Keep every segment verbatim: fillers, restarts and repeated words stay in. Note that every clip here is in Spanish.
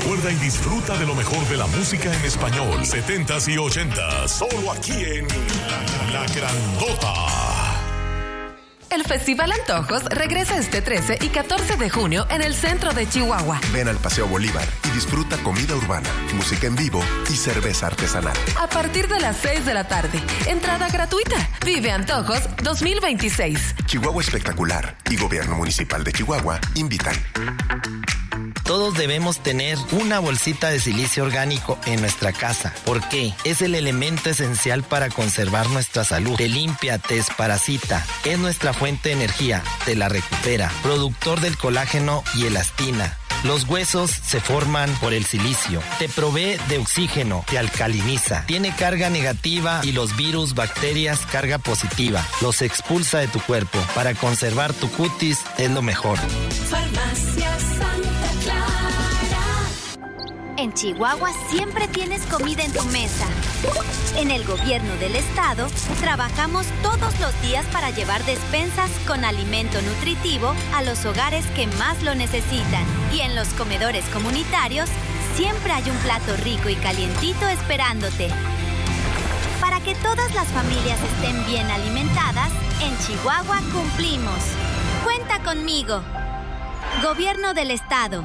Recuerda y disfruta de lo mejor de la música en español, setentas y ochentas, solo aquí en La Grandota. El Festival Antojos regresa este trece y catorce de junio en el centro de Chihuahua. Ven al Paseo Bolívar y disfruta comida urbana, música en vivo y cerveza artesanal. A partir de las seis de la tarde, entrada gratuita. Vive Antojos dos mil veintiséis. Chihuahua Espectacular y Gobierno Municipal de Chihuahua invitan. Todos debemos tener una bolsita de silicio orgánico en nuestra casa. ¿Por qué? Es el elemento esencial para conservar nuestra salud. Te limpia, te desparasita. Es nuestra fuente de energía. Te la recupera. Productor del colágeno y elastina. Los huesos se forman por el silicio. Te provee de oxígeno, te alcaliniza. Tiene carga negativa y los virus, bacterias, carga positiva. Los expulsa de tu cuerpo. Para conservar tu cutis es lo mejor. Farmacia Santa Clara. En Chihuahua siempre tienes comida en tu mesa. En el gobierno del estado, trabajamos todos los días para llevar despensas con alimento nutritivo a los hogares que más lo necesitan. Y en los comedores comunitarios, siempre hay un plato rico y calientito esperándote. Para que todas las familias estén bien alimentadas, en Chihuahua cumplimos. Cuenta conmigo. Gobierno del estado.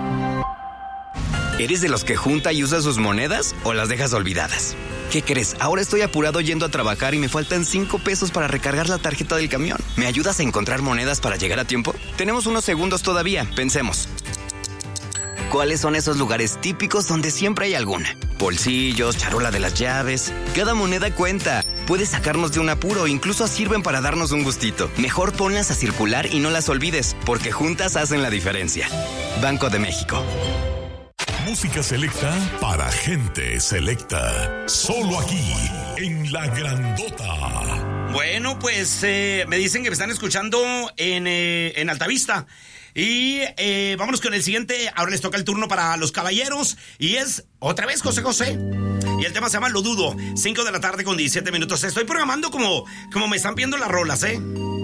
¿Eres de los que junta y usa sus monedas o las dejas olvidadas? ¿Qué crees? Ahora estoy apurado yendo a trabajar y me faltan cinco pesos para recargar la tarjeta del camión. ¿Me ayudas a encontrar monedas para llegar a tiempo? Tenemos unos segundos todavía. Pensemos. ¿Cuáles son esos lugares típicos donde siempre hay alguna? Bolsillos, charola de las llaves. Cada moneda cuenta. Puede sacarnos de un apuro, incluso sirven para darnos un gustito. Mejor ponlas a circular y no las olvides, porque juntas hacen la diferencia. Banco de México. Música selecta para gente selecta. Solo aquí, en La Grandota. Bueno, pues eh, me dicen que me están escuchando en, eh, en Altavista. Y eh, vámonos con el siguiente. Ahora les toca el turno para los caballeros. Y es otra vez José José. Y el tema se llama Lo Dudo. cinco de la tarde con diecisiete minutos. Estoy programando como, como me están viendo las rolas, ¿eh?